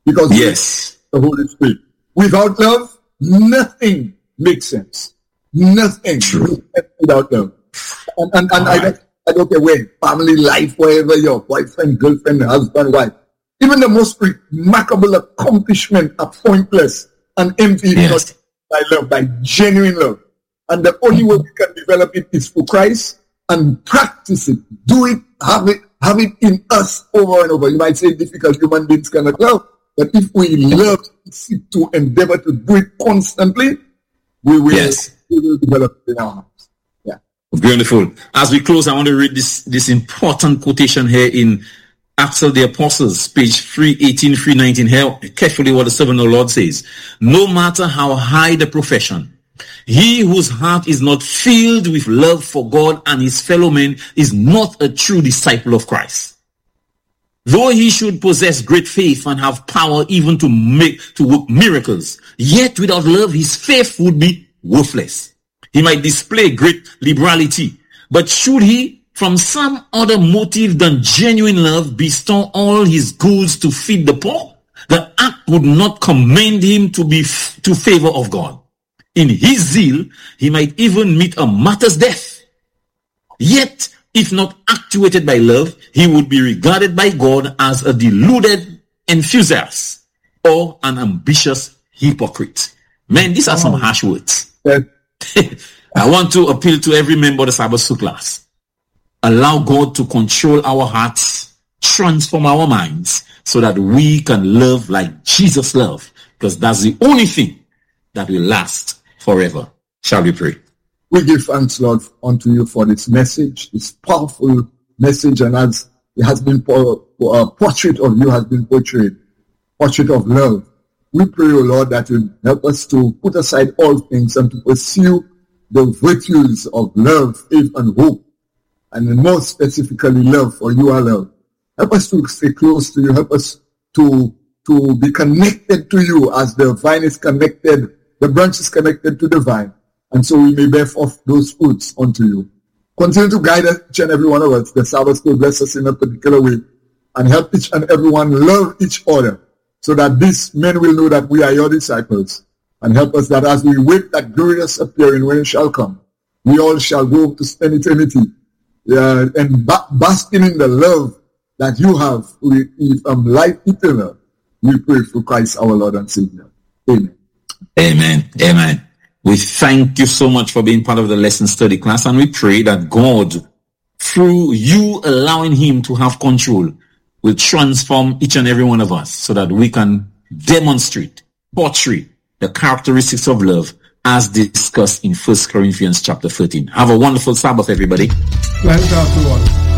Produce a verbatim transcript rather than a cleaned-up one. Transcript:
Because yes, the Holy Spirit. Without love, nothing makes sense. Nothing True. without love. And, and, and I, right. don't, I don't care where, family life, wherever your boyfriend, girlfriend, husband, wife. Even the most remarkable accomplishment are pointless and empty if Yes. not by love, by genuine love. And the only way we can develop it is through Christ and practice it. Do it, have it, have it in us over and over. You might say difficult, human beings cannot love. But if we love, seek to endeavor to do it constantly, we will, Yes. we will develop it in our hearts. Yeah. Beautiful. As we close, I want to read this, this important quotation here in Acts of the Apostles, page three eighteen, three nineteen. Here, carefully what the servant of the Lord says. No matter how high the profession, he whose heart is not filled with love for God and his fellow men is not a true disciple of Christ. Though he should possess great faith and have power even to make, to work miracles, yet without love, his faith would be worthless. He might display great liberality, but should he, from some other motive than genuine love, bestow all his goods to feed the poor, the act would not commend him to be f- to favor of God. In his zeal, he might even meet a martyr's death. Yet, if not actuated by love, he would be regarded by God as a deluded enthusiast or an ambitious hypocrite. Man, these are some harsh words. Yeah. I want to appeal to every member of the Sabbath School class. Allow God to control our hearts, transform our minds, so that we can love like Jesus loved, because that's the only thing that will last forever. Shall we pray? We give thanks, Lord, unto you for this message, this powerful message, and as it has been, a portrait of you has been portrayed, portrait of love. We pray, O Lord, that you help us to put aside all things and to pursue the virtues of love, faith, and hope, and more specifically love, for you are love. Help us to stay close to you. Help us to, to be connected to you as the vine is connected, the branch is connected to the vine. And so we may bear forth those fruits unto you. Continue to guide each and every one of us. The Sabbath School bless us in a particular way and help each and everyone love each other so that these men will know that we are your disciples, and help us that as we wait that glorious appearing when it shall come, we all shall go to spend eternity uh, and ba- basking in the love that you have with um, life eternal. We pray for Christ our Lord and Savior. Amen. Amen. Amen. We thank you so much for being part of the lesson study class, and we pray that God, through you allowing him to have control, will transform each and every one of us so that we can demonstrate, portray the characteristics of love as discussed in First Corinthians chapter thirteen. Have a wonderful Sabbath, everybody. Thank God to all.